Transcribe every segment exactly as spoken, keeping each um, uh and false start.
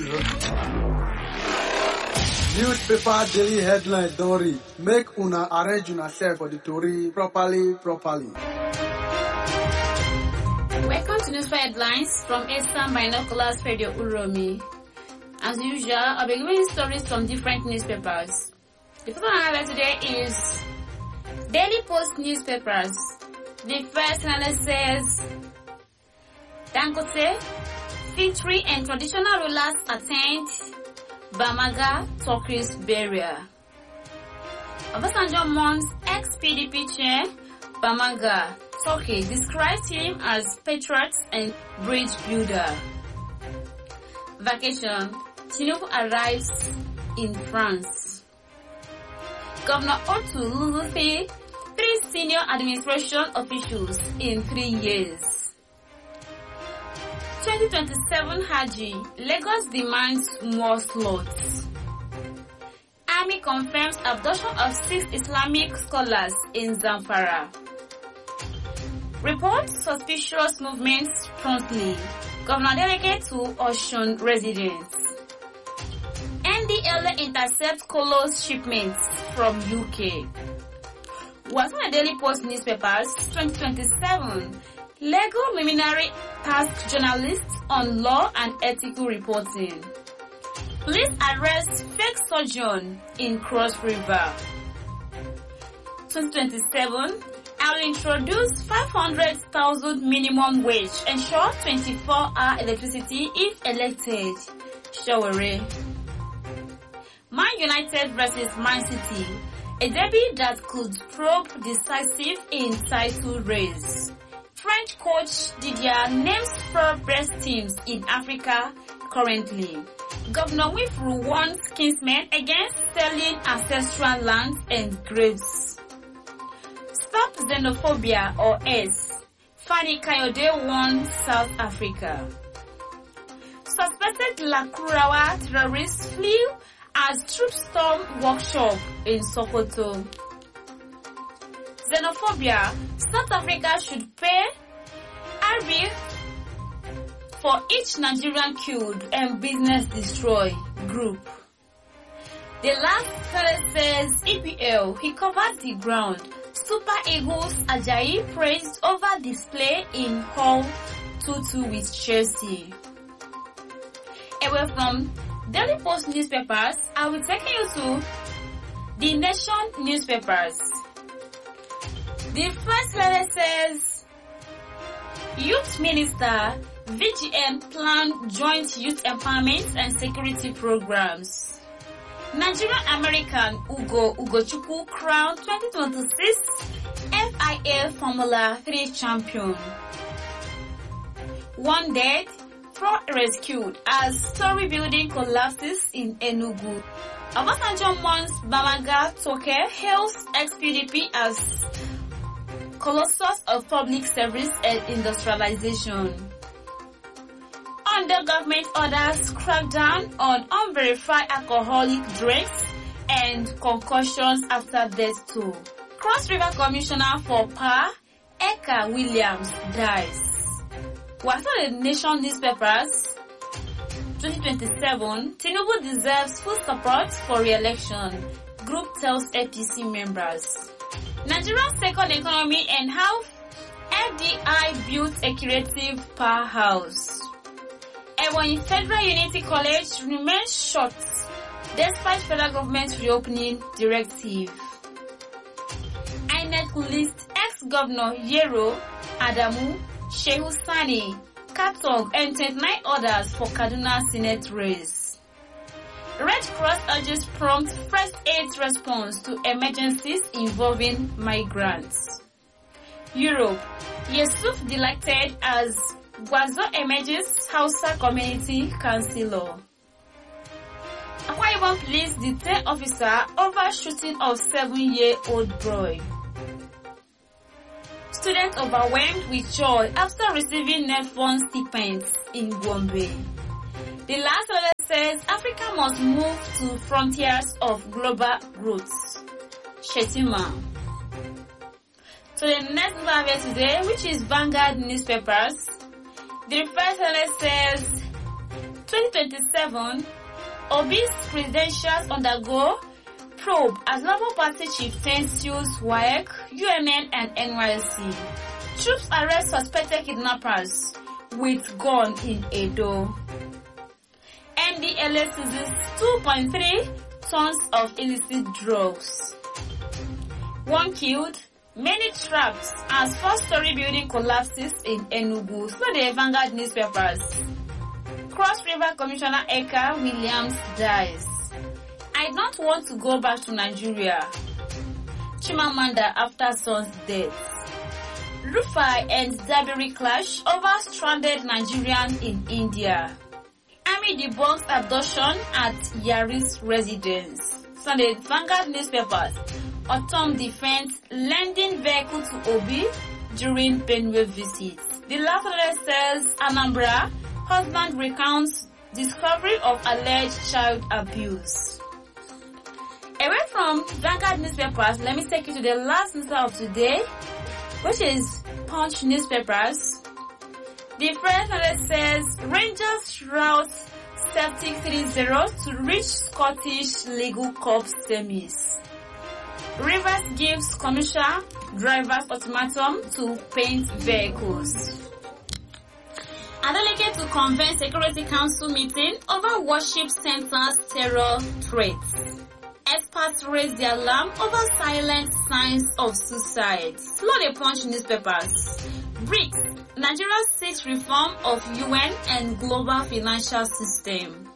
Newspaper daily headlines don't read. Make una arrange una self for the story properly, properly. Welcome to Newspaper Headlines from Eastern Binoculars Radio Uromi. As usual, I'll be giving stories from different newspapers. The first one I have today is Daily Post newspapers. The first analysis says Dangote, Fitri and traditional rulers attend Bamaga Turkey's burial. Obasanjo mourns ex-P D P chair Bamaga Turkey, describes him as patriot and bridge builder. Vacation. Tinubu arrives in France. Governor Otu loses three senior administration officials in three years. twenty twenty-seven Haji, Lagos demands more slots. Army confirms abduction of six Islamic scholars in Zamfara. Reports suspicious movements promptly. Governor delegate to Osun residents. N D L A intercepts Colos shipments from U K. What's on the Daily Post newspapers? twenty twenty-seven. Lego luminary task journalists on law and ethical reporting. Police arrest fake surgeon in Cross River. twenty twenty-seven. I'll introduce five hundred thousand minimum wage, ensure twenty-four hour electricity if elected. Shaware. Man United versus Man City. A derby that could prove decisive in title race. French coach Didier names four best teams in Africa currently. Governor Wifru warns kinsmen against selling ancestral lands and graves. Stop xenophobia or S. Fani Kayode warns South Africa. Suspected Lakurawa terrorists flee as troops storm workshop in Sokoto. Xenophobia. South Africa should pay R B for each Nigerian killed and business destroyed group. The last fellow says E P L, he covered the ground. Super Eagles Ajayi praised over display in Hall two two with Chelsea. Away from Daily Post newspapers, I will take you to The Nation newspapers. The first letter says, Youth Minister, V G N plan joint youth empowerment and security programs. Nigerian-American Ugo Ugochukwu crowned twenty twenty-six F I A Formula three champion. One dead, four rescued as story building collapses in Enugu. Obasanjo mourns Bamaga Toke, hails ex-P D P as colossus of public service and industrialization. Under government orders, crackdown on unverified alcoholic drinks and concussions after death toll. Cross River Commissioner for Power, Eka Williams, dies. What's on the Nation newspapers? twenty twenty-seven, Tinubu deserves full support for re-election. Group tells A P C members. Nigeria's second economy and how F D I built a creative powerhouse. Ebonyi Federal Unity College remains shut despite federal government's reopening directive. I N E C lists ex-governor Yero, Adamu, Shehu Sani, Katog, and twenty-nine others for Kaduna Senate race. Red Cross urges prompt first aid response to emergencies involving migrants. Europe, Yusuf elected as Gwazo emerges Hausa Community Councillor. Akwa Ibom police detain officer over shooting of seven-year-old boy. Students overwhelmed with joy after receiving NEFON stipends in Gombe. The last order says Africa must move to frontiers of global growth. Shetima. So the next verse today, which is Vanguard newspapers. The first headline says, twenty twenty-seven, Obi's credentials undergo probe as Labour Party chieftains use W A E C, U N N and N Y S C. Troops arrest suspected kidnappers with gun in Edo. N D L A seizes two point three tons of illicit drugs. One killed, many trapped as four-story building collapses in Enugu. So the Vanguard newspapers. Cross River Commissioner Eka Williams dies. I don't want to go back to Nigeria. Chimamanda after son's death. Rufai and Dabiri clash over stranded Nigerian in India. Army debunks abduction at Yaris residence. Sunday Vanguard newspapers. Autumn defense lending vehicle to Obi during Benue visit. The last letter says Anambra husband recounts discovery of alleged child abuse. Away from Vanguard newspapers, let me take you to the last newspaper of today, which is Punch newspapers. The first letter says Rangers rout Celtic three zero to reach Scottish League Cup semis. Rivers gives commercial drivers ultimatum to paint vehicles. Adeleke to convene Security Council meeting over worship centers terror threats. Experts raise their alarm over silent signs of suicide. Slow the Punch newspapers. BRICS. Nigeria seeks reform of U N and global financial system.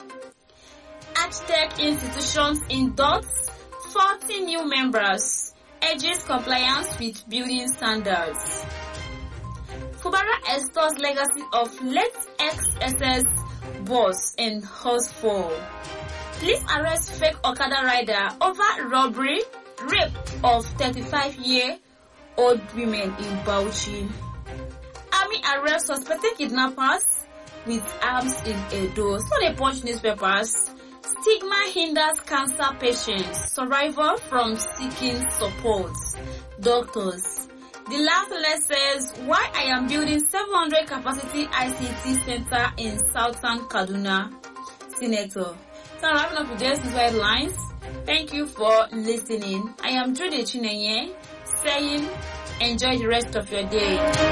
Archtech institutions inducts forty new members. Urges compliance with building standards. Fubara extols legacy of late ex-S S boss in Hosford. Police arrest fake Okada rider over robbery, rape of thirty-five-year-old women in Bauchi. Army arrest suspected kidnappers with arms in Edo. So the Punch newspapers. Stigma hinders cancer patients. Survivor from seeking support. Doctors. The last letter says, why I am building seven hundred capacity I C T center in Southern Kaduna. Senator. So I'm wrapping up with today's news headlines. Thank you for listening. I am Judy Chinenye saying enjoy the rest of your day.